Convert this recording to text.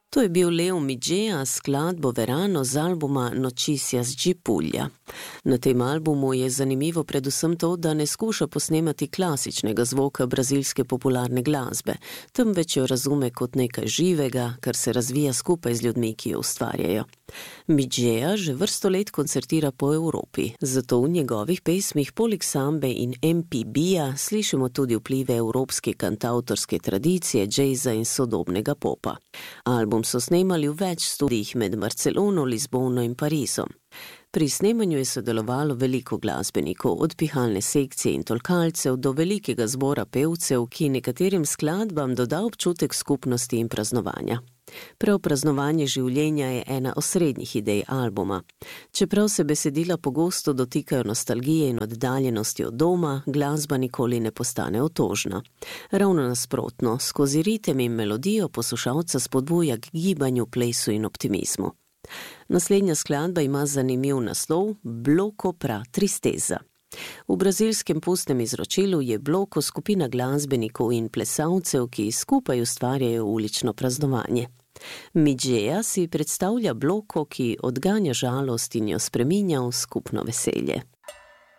To je bil Leo Midgeja s skladbo Verano z albuma Noticias de Puglia. Na tem albumu je zanimivo predvsem to, da ne skuša posnemati klasičnega zvoka brazilske popularne glasbe, temveč jo razume kot nekaj živega, kar se razvija skupaj z ljudmi, ki jo ustvarjajo. Midgeja že vrsto let koncertira po Evropi, zato v njegovih pesmih poleg sambe in MPB-ja slišimo tudi vplive evropske kantavtorske tradicije, džeza in sodobnega popa. Album so snemali v več studijih med Barcelono, Lizbono in Parizom. Pri snemanju je sodelovalo veliko glasbenikov, od pihalne sekcije in tolkalcev do velikega zbora pevcev, ki nekaterim skladbam doda občutek skupnosti in praznovanja. Prav praznovanje življenja je ena osrednjih idej albuma. Čeprav se besedila pogosto dotikajo nostalgije in oddaljenosti od doma, glasba nikoli ne postane otožna. Ravno nasprotno, skozi ritem in melodijo poslušalca spodbuja k gibanju, plesu in optimizmu. Naslednja skladba ima zanimiv naslov Bloco pra Tristeza. V brazilskem pustnem izročilu je Bloco skupina glasbenikov in plesalcev, ki skupaj ustvarjajo ulično praznovanje. Midgeja si predstavlja Bloco, ki odganja žalost in jo spreminja v skupno veselje.